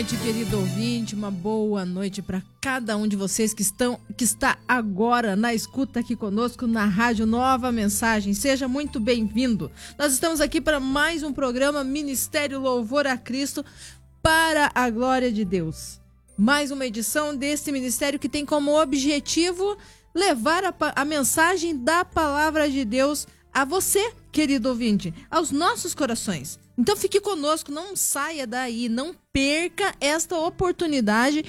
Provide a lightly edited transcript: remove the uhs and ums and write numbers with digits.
Boa noite, querido ouvinte, uma boa noite para cada um de vocês que está agora na escuta aqui conosco na Rádio Nova Mensagem. Seja muito bem-vindo. Nós estamos aqui para mais um programa Ministério Louvor a Cristo para a glória de Deus. Mais uma edição desse ministério que tem como objetivo levar a mensagem da palavra de Deus a você, querido ouvinte, aos nossos corações. Então fique conosco, não saia daí, não perca esta oportunidade